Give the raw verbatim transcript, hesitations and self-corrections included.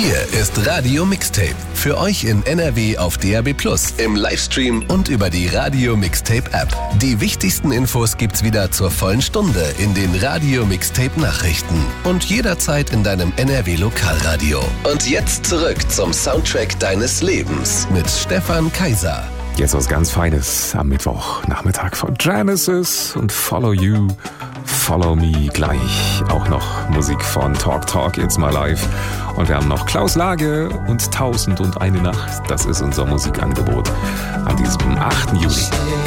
Hier ist Radio Mixtape. Für euch in N R W auf D A B plus, im Livestream und über die Radio Mixtape App. Die wichtigsten Infos gibt's wieder zur vollen Stunde in den Radio Mixtape Nachrichten und jederzeit in deinem N R W Lokalradio. Und jetzt zurück zum Soundtrack deines Lebens mit Stefan Kaiser. Jetzt was ganz Feines am Mittwochnachmittag von Genesis und Follow You, Follow Me. Gleich auch noch Musik von Talk Talk, It's My Life. Und wir haben noch Klaus Lage und Tausend und eine Nacht. Das ist unser Musikangebot an diesem achten Juli.